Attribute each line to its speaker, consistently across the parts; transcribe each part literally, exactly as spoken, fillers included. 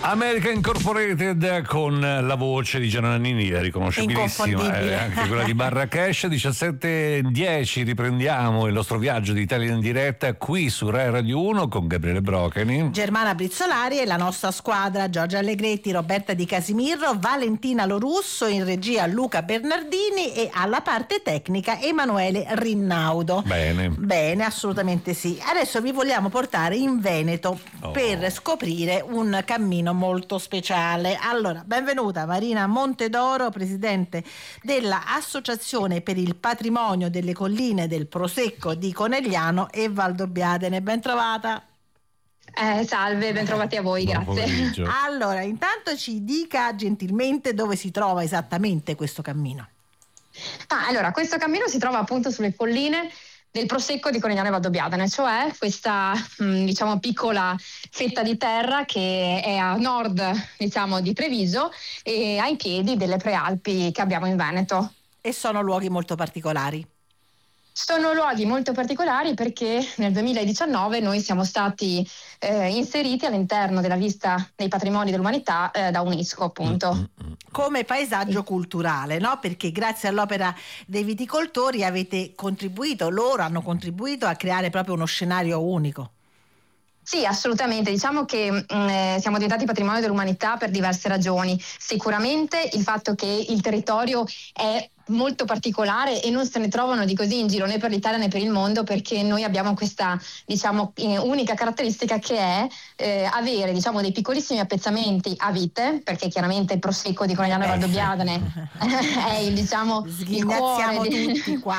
Speaker 1: America Incorporated con la voce di Giannanini, riconoscibilissima, eh, anche quella di Marrakesh. Diciassette e dieci riprendiamo il nostro viaggio di Italia in diretta qui su Rai Radio uno con Gabriele Brocani,
Speaker 2: Germana Brizzolari e la nostra squadra: Giorgia Allegretti, Roberta Di Casimirro, Valentina Lorusso, in regia Luca Bernardini e alla parte tecnica Emanuele Rinnaudo.
Speaker 1: Bene.
Speaker 2: Bene, assolutamente sì. Adesso vi vogliamo portare in Veneto oh. per scoprire un cammino molto speciale. Allora, benvenuta Marina Montedoro, presidente della Associazione per il Patrimonio delle Colline del Prosecco di Conegliano e Valdobbiadene. Ben trovata.
Speaker 3: Eh, salve, ben trovati a voi,
Speaker 1: Buon
Speaker 3: grazie.
Speaker 1: pomeriggio.
Speaker 2: Allora, intanto ci dica gentilmente dove si trova esattamente questo cammino.
Speaker 3: Ah, allora, questo cammino si trova appunto sulle colline del Prosecco di Conegliano e Valdobbiadene, cioè questa mh, diciamo piccola fetta di terra che è a nord, diciamo, di Treviso e ai piedi delle prealpi che abbiamo in Veneto.
Speaker 2: E sono luoghi molto particolari.
Speaker 3: Sono luoghi molto particolari perché nel duemiladiciannove noi siamo stati eh, inseriti all'interno della lista dei patrimoni dell'umanità eh, da UNESCO, appunto.
Speaker 2: Come paesaggio culturale, no? Perché grazie all'opera dei viticoltori avete contribuito, loro hanno contribuito a creare proprio uno scenario unico.
Speaker 3: Sì, assolutamente. Diciamo che mh, siamo diventati patrimonio dell'umanità per diverse ragioni. Sicuramente il fatto che il territorio è molto particolare e non se ne trovano di così in giro né per l'Italia né per il mondo, perché noi abbiamo questa, diciamo, unica caratteristica che è eh, avere, diciamo, dei piccolissimi appezzamenti a vite, perché chiaramente il Prosecco di Conegliano e Valdobbiadene è il, diciamo, il cuore di...
Speaker 2: tutti qua.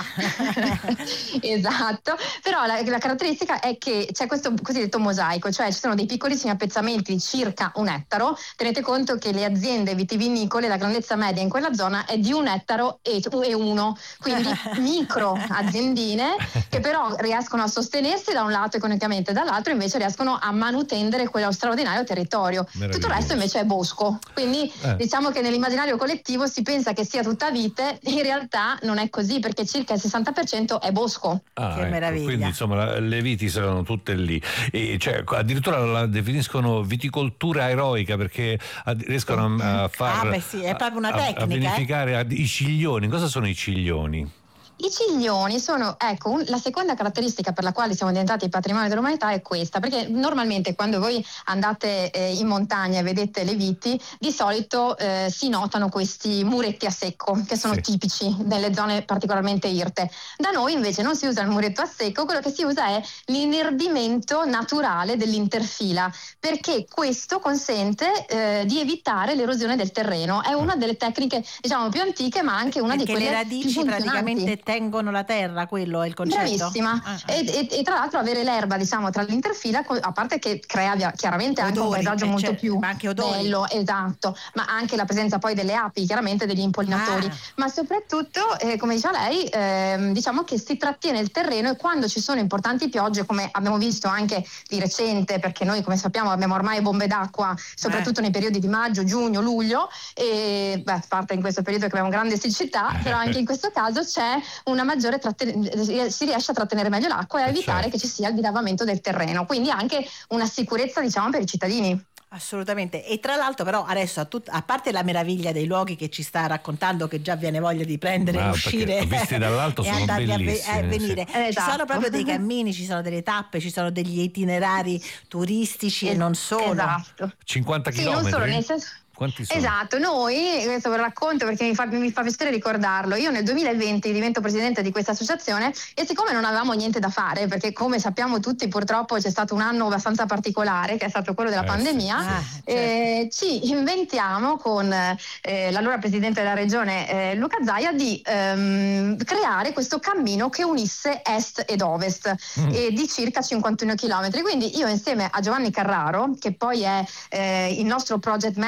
Speaker 3: Esatto, però la, la caratteristica è che c'è questo cosiddetto mosaico, cioè ci sono dei piccolissimi appezzamenti di circa un ettaro. Tenete conto che le aziende vitivinicole, la grandezza media in quella zona è di un ettaro e e uno, quindi micro aziendine che però riescono a sostenersi da un lato economicamente, dall'altro invece riescono a manutendere quello straordinario territorio. Tutto il resto invece è bosco, quindi eh. diciamo che nell'immaginario collettivo si pensa che sia tutta vite, in realtà non è così, perché circa il sessanta per cento è bosco.
Speaker 1: Ah,
Speaker 2: che
Speaker 1: ecco,
Speaker 2: meraviglia.
Speaker 1: Quindi insomma le viti sono tutte lì, e cioè addirittura la definiscono viticoltura eroica, perché riescono a, a far
Speaker 2: ah, beh, sì, è proprio una
Speaker 1: a,
Speaker 2: tecnica,
Speaker 1: a verificare
Speaker 2: eh?
Speaker 1: i ciglioni. Cosa sono i ciglioni?
Speaker 3: I ciglioni sono, ecco, un, la seconda caratteristica per la quale siamo diventati patrimonio dell'umanità è questa, perché normalmente quando voi andate eh, in montagna e vedete le viti, di solito eh, si notano questi muretti a secco, che sono sì. tipici delle zone particolarmente irte. Da noi invece non si usa il muretto a secco, quello che si usa è l'inerbimento naturale dell'interfila, perché questo consente eh, di evitare l'erosione del terreno. È una delle tecniche, diciamo, più antiche, ma anche una
Speaker 2: perché
Speaker 3: di quelle
Speaker 2: le radici
Speaker 3: più
Speaker 2: praticamente tengono la terra, quello è il concetto.
Speaker 3: Bravissima.
Speaker 2: Ah, ah.
Speaker 3: E, e, e tra l'altro avere l'erba, diciamo, tra l'interfila, a parte che crea chiaramente odori, anche un paesaggio molto
Speaker 2: cioè,
Speaker 3: più
Speaker 2: ma anche
Speaker 3: bello, esatto, ma anche la presenza poi delle api, chiaramente degli impollinatori,
Speaker 2: ah.
Speaker 3: ma soprattutto, eh, come diceva lei, eh, diciamo che si trattiene il terreno, e quando ci sono importanti piogge, come abbiamo visto anche di recente, perché noi, come sappiamo, abbiamo ormai bombe d'acqua, soprattutto eh. nei periodi di maggio, giugno, luglio, e beh, a parte in questo periodo che abbiamo grande siccità, però anche in questo caso c'è una maggiore tratten- si riesce a trattenere meglio l'acqua e a evitare certo. che ci sia il dilavamento del terreno, quindi anche una sicurezza, diciamo, per i cittadini.
Speaker 2: Assolutamente. E tra l'altro però adesso a, tut- a parte la meraviglia dei luoghi che ci sta raccontando, che già viene voglia di prendere e uscire
Speaker 1: visti dall'alto
Speaker 2: e
Speaker 1: sono
Speaker 2: andare a, ve- a venire
Speaker 3: sì. Esatto.
Speaker 2: Ci sono proprio dei cammini, ci sono delle tappe, ci sono degli itinerari turistici es- e non solo.
Speaker 3: Esatto.
Speaker 1: cinquanta chilometri?
Speaker 3: Sì, non solo, nel senso...
Speaker 1: Quanti sono?
Speaker 3: Esatto, noi, questo ve lo racconto perché mi fa, mi fa piacere ricordarlo, io nel duemilaventi divento presidente di questa associazione e siccome non avevamo niente da fare, perché come sappiamo tutti purtroppo c'è stato un anno abbastanza particolare che è stato quello della
Speaker 1: eh,
Speaker 3: pandemia,
Speaker 1: sì,
Speaker 2: ah,
Speaker 1: sì.
Speaker 3: Eh, ci inventiamo con eh, l'allora presidente della regione eh, Luca Zaia di ehm, creare questo cammino che unisse est ed ovest mm. eh, di circa cinquantuno chilometri, quindi io insieme a Giovanni Carraro, che poi è eh, il nostro project manager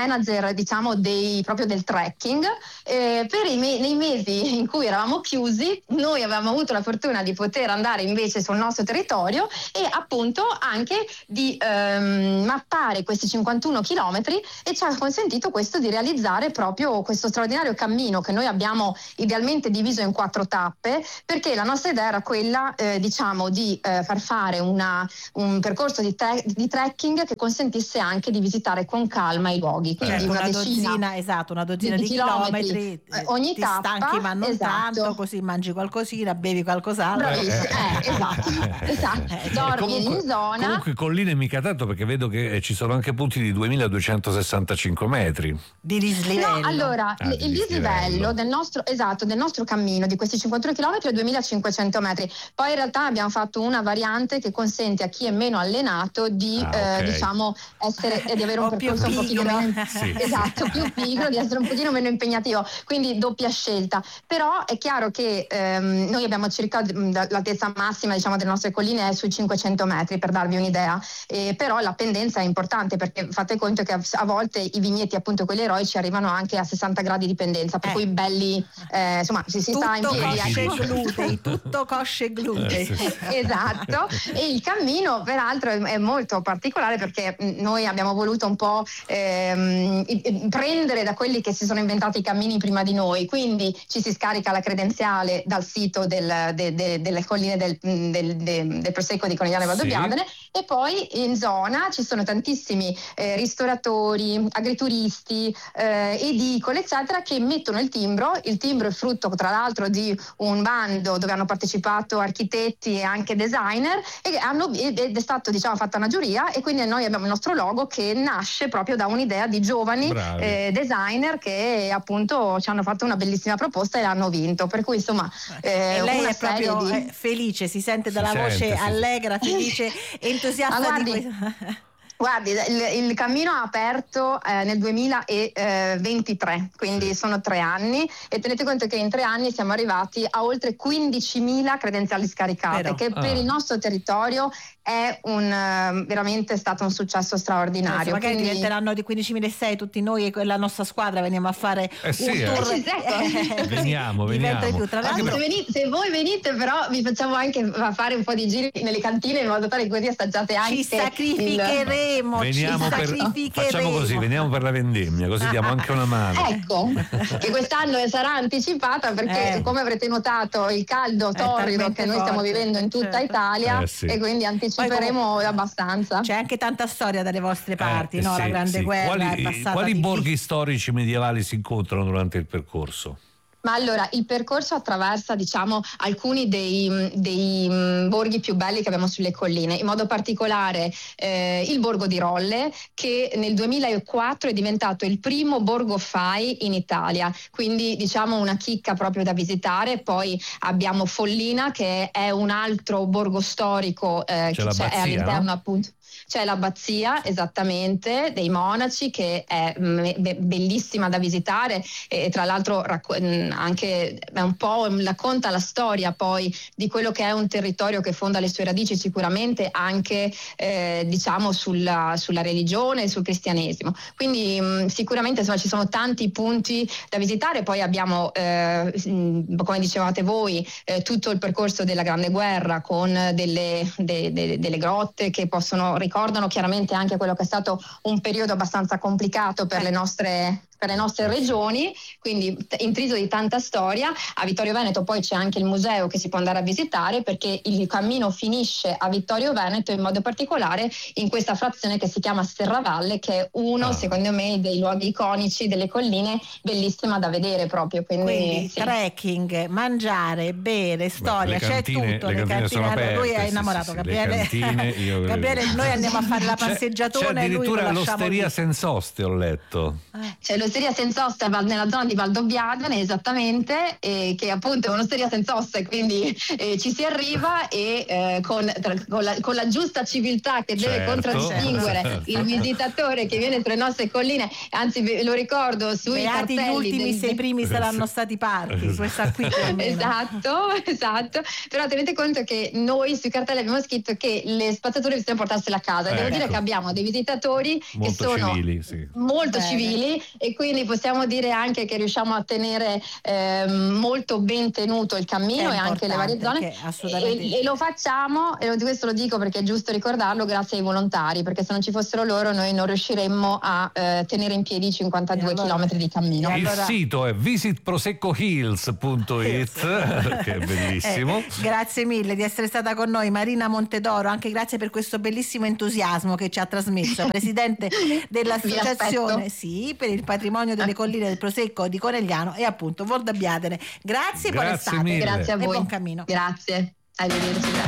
Speaker 3: per diciamo dei proprio del trekking. Eh, per i me- nei mesi in cui eravamo chiusi, noi avevamo avuto la fortuna di poter andare invece sul nostro territorio e appunto anche di ehm, mappare questi cinquantuno chilometri, e ci ha consentito questo di realizzare proprio questo straordinario cammino che noi abbiamo idealmente diviso in quattro tappe, perché la nostra idea era quella eh, diciamo di eh, far fare una, un percorso di, te- di trekking che consentisse anche di visitare con calma i luoghi, quindi
Speaker 2: certo,
Speaker 3: una,
Speaker 2: una
Speaker 3: decina
Speaker 2: dozzina, esatto, una dozzina
Speaker 3: di,
Speaker 2: di,
Speaker 3: di
Speaker 2: chilometri,
Speaker 3: chilometri eh, ogni
Speaker 2: ti
Speaker 3: tappa,
Speaker 2: stanchi ma non
Speaker 3: esatto.
Speaker 2: tanto, così mangi qualcosina, bevi qualcos'altro.
Speaker 3: Bravissimo, eh, esatto, esatto.
Speaker 2: Eh,
Speaker 3: dormi
Speaker 1: comunque,
Speaker 3: in zona.
Speaker 1: Comunque colline mica tanto, perché vedo che ci sono anche punti di duemiladuecentosessantacinque metri.
Speaker 2: Di dislivello.
Speaker 3: No, allora,
Speaker 1: Ah,
Speaker 3: il
Speaker 1: di
Speaker 3: dislivello
Speaker 1: dislivello.
Speaker 3: del nostro, esatto, del nostro cammino di questi cinquantuno chilometri è duemilacinquecento metri. Poi in realtà abbiamo fatto una variante che consente a chi è meno allenato di
Speaker 1: Ah,
Speaker 3: eh,
Speaker 1: ok.
Speaker 3: diciamo essere e di avere un
Speaker 2: O più
Speaker 3: percorso un pochino
Speaker 2: pigro.
Speaker 3: meno
Speaker 1: Sì.
Speaker 3: esatto, più pigro, di essere un pochino meno impegnativo, quindi doppia scelta. Però è chiaro che ehm, noi abbiamo circa mh, l'altezza massima diciamo delle nostre colline è sui cinquecento metri, per darvi un'idea, eh, però la pendenza è importante, perché fate conto che a, a volte i vigneti appunto quelli eroici arrivano anche a sessanta gradi di pendenza, per
Speaker 2: Eh.
Speaker 3: cui belli eh, insomma si, si sta in
Speaker 2: Tutto
Speaker 3: piedi,
Speaker 2: cosce e
Speaker 3: ecco.
Speaker 2: glutei, tutto cosce e glutei.
Speaker 1: Eh, sì, sì.
Speaker 3: Esatto, e il cammino peraltro è, è molto particolare, perché mh, noi abbiamo voluto un po' ehm, i- i- prendere da quelli che si sono inventati i cammini prima di noi, quindi ci si scarica la credenziale dal sito del- de- de- delle colline del, del, de- del Prosecco di Conegliano e Valdobbiadene, e poi in zona ci sono tantissimi eh, ristoratori, agrituristi, eh, edicole eccetera, che mettono il timbro. Il timbro è frutto tra l'altro di un bando dove hanno partecipato architetti e anche designer, e hanno, ed è stato diciamo fatta una giuria, e quindi noi abbiamo il nostro logo che nasce proprio da un'idea di giovani
Speaker 1: Bravi.
Speaker 3: eh, designer che appunto ci hanno fatto una bellissima proposta e l'hanno vinto, per cui insomma eh,
Speaker 2: E lei
Speaker 3: una
Speaker 2: è proprio
Speaker 3: serie di...
Speaker 2: eh, felice, si sente
Speaker 1: Si
Speaker 2: dalla
Speaker 1: sente,
Speaker 2: voce
Speaker 1: sì, sì.
Speaker 2: allegra, felice, entusiasta
Speaker 3: Ma
Speaker 2: di
Speaker 3: guardi,
Speaker 2: questo.
Speaker 3: Guardi, il, il cammino ha aperto eh, nel duemilaventitré, quindi
Speaker 2: Sì.
Speaker 3: sono tre anni, e tenete conto che in tre anni siamo arrivati a oltre quindicimila credenziali scaricate,
Speaker 2: Però.
Speaker 3: che
Speaker 1: Ah.
Speaker 3: per il nostro territorio è un, eh, veramente stato un successo straordinario.
Speaker 2: Adesso magari
Speaker 3: Quindi-
Speaker 2: diventeranno di quindicimilasei tutti noi e la nostra squadra veniamo a fare
Speaker 1: Eh sì,
Speaker 2: un
Speaker 1: eh.
Speaker 2: tour.
Speaker 3: Sì, certo.
Speaker 2: così
Speaker 1: Veniamo,
Speaker 2: diventa
Speaker 1: veniamo.
Speaker 2: di più. Tra
Speaker 1: Anche
Speaker 2: l'altro,
Speaker 3: Se, venite- se voi venite però vi facciamo anche fare un po' di giri nelle cantine, in modo tale che così assaggiate anche
Speaker 2: ci
Speaker 3: il-
Speaker 2: sacrificheremo,
Speaker 1: Veniamo
Speaker 2: ci
Speaker 1: per,
Speaker 2: sacrificheremo.
Speaker 1: facciamo così, veniamo per la vendemmia, così diamo anche una mano.
Speaker 3: Ecco, che quest'anno sarà anticipata, perché
Speaker 2: Eh.
Speaker 3: come avrete notato il caldo
Speaker 2: È
Speaker 3: torrido
Speaker 2: talmente
Speaker 3: che noi stiamo
Speaker 2: forte,
Speaker 3: vivendo in tutta
Speaker 2: certo.
Speaker 3: Italia,
Speaker 1: Eh, sì.
Speaker 3: e quindi anticiperemo
Speaker 2: comunque-
Speaker 3: abbastanza.
Speaker 2: C'è anche tanta storia dalle vostre parti,
Speaker 1: Eh,
Speaker 2: no?
Speaker 1: sì,
Speaker 2: La Grande
Speaker 1: sì.
Speaker 2: Guerra è
Speaker 1: Quali,
Speaker 2: passata
Speaker 1: quali
Speaker 2: di
Speaker 1: borghi storici medievali si incontrano durante il percorso?
Speaker 3: Ma allora, il percorso attraversa, diciamo, alcuni dei, dei mm, borghi più belli che abbiamo sulle colline, in modo particolare eh, il borgo di Rolle, che nel duemilaquattro è diventato il primo borgo fai in Italia, quindi diciamo una chicca proprio da visitare. Poi abbiamo Follina, che è un altro borgo storico eh, che c'è,
Speaker 1: l'abbazia,
Speaker 3: è all'interno
Speaker 1: no?
Speaker 3: appunto. C'è l'abbazia, esattamente, dei monaci, che è mm, be- bellissima da visitare, e tra l'altro racco- mm, anche è un po' racconta la storia poi di quello che è un territorio che fonda le sue radici sicuramente anche eh, diciamo sulla, sulla religione e sul cristianesimo. Quindi mh, sicuramente insomma, ci sono tanti punti da visitare. Poi abbiamo eh, mh, come dicevate voi eh, tutto il percorso della Grande Guerra, con delle, de- de- delle grotte che possono ricordano chiaramente anche quello che è stato un periodo abbastanza complicato per le nostre per le nostre regioni, quindi t- intriso di tanta storia. A Vittorio Veneto poi c'è anche il museo che si può andare a visitare, perché il cammino finisce a Vittorio Veneto, in modo particolare in questa frazione che si chiama Serravalle, che è uno
Speaker 1: Ah.
Speaker 3: secondo me dei luoghi iconici delle colline, bellissima da vedere proprio. Quindi,
Speaker 2: Quindi
Speaker 3: sì.
Speaker 2: trekking, mangiare, bere, storia,
Speaker 1: le
Speaker 2: c'è
Speaker 1: cantine-
Speaker 2: tutto.
Speaker 1: le cantine sono
Speaker 2: allora, lui
Speaker 1: aperte,
Speaker 2: è
Speaker 1: sì,
Speaker 2: innamorato.
Speaker 1: sì, sì,
Speaker 2: Gabriele,
Speaker 1: le cantine, io-
Speaker 2: Gabriele, noi andiamo a fare la
Speaker 1: C'è-
Speaker 2: passeggiatona
Speaker 1: c'è
Speaker 2: e lui lo
Speaker 1: addirittura
Speaker 2: lasciamo
Speaker 1: l'osteria
Speaker 2: lì.
Speaker 1: senza oste, ho letto.
Speaker 3: C'è l'osteria un'osteria senza ossa nella zona di Valdobbiadene, esattamente, e che appunto è un'osteria senza ossa, e quindi eh, ci si arriva e eh, con, tra, con, la, con la giusta civiltà che deve
Speaker 1: certo.
Speaker 3: contraddistinguere certo. il visitatore che viene sulle nostre colline, anzi ve lo ricordo sui
Speaker 2: Beati
Speaker 3: cartelli
Speaker 2: gli ultimi
Speaker 3: del...
Speaker 2: sei primi saranno stati parchi, questa qui
Speaker 3: esatto, esatto, però tenete conto che noi sui cartelli abbiamo scritto che le spazzature bisogna portarsele a casa,
Speaker 1: ecco.
Speaker 3: devo dire che abbiamo dei visitatori
Speaker 1: molto
Speaker 3: che sono
Speaker 1: civili, sì.
Speaker 3: molto
Speaker 2: Bene.
Speaker 3: civili, e quindi possiamo dire anche che riusciamo a tenere ehm, molto ben tenuto il cammino e anche le varie zone, e, e lo facciamo, e questo lo dico perché è giusto ricordarlo, grazie ai volontari, perché se non ci fossero loro noi non riusciremmo a eh, tenere in piedi i cinquantadue allora, chilometri di cammino.
Speaker 1: Il
Speaker 3: allora...
Speaker 1: sito è visit prosecco hills punto it che è bellissimo.
Speaker 2: Eh, grazie mille di essere stata con noi, Marina Montedoro, anche grazie per questo bellissimo entusiasmo che ci ha trasmesso, presidente dell'associazione sì, per il patrimonio delle colline del Prosecco di Conegliano e appunto Valdobbiadene. Grazie,
Speaker 1: Grazie
Speaker 2: buona estate.
Speaker 1: mille.
Speaker 3: Grazie a voi.
Speaker 2: E buon cammino.
Speaker 3: Grazie, arrivederci.